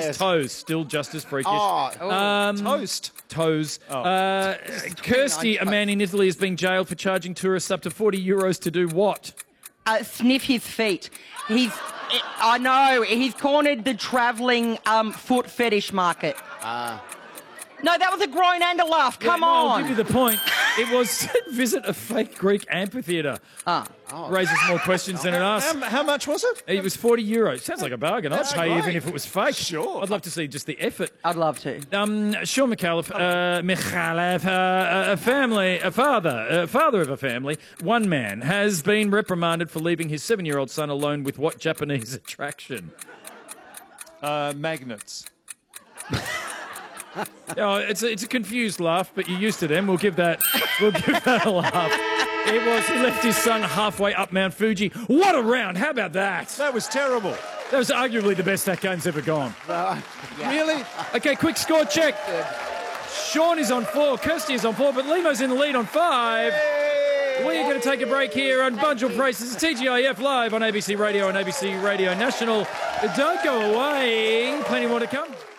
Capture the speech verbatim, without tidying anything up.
Alice Yes. Toes, still just as freakish. Oh, um, Toast. Toes. Oh. Uh, Kirsty, a man in Italy, is being jailed for charging tourists up to forty euros to do what? Uh, sniff his feet. He's, I know, he's cornered the travelling um, foot fetish market. Ah. No, that was a groan and a laugh. Come Yeah, no, on. I'll give you the point. It was visit a fake Greek amphitheatre. Ah. Raises more questions than it asks. How, how much was it? It was forty euros. Sounds like a bargain. I'd That's pay great. even if it was fake. Sure. I'd love to see just the effort. I'd love to. Um, Sean McAuliffe, uh, Mikhalev, uh, a family, a father, a father of a family, one man, has been reprimanded for leaving his seven-year-old son alone with what Japanese attraction? Uh, magnets. Oh, it's a, it's a confused laugh, but you're used to them. We'll give that, we'll give that a laugh. It was, he left his son halfway up Mount Fuji. What a round! How about that? That was terrible. That was arguably the best that game's ever gone. Really? Okay, quick score check. Sean is on four, Kirsty is on four, but Limo's in the lead on five. We're going to take a break here on Bundle Braces, T G I F live on A B C Radio and A B C Radio National. Don't go away. Plenty more to come.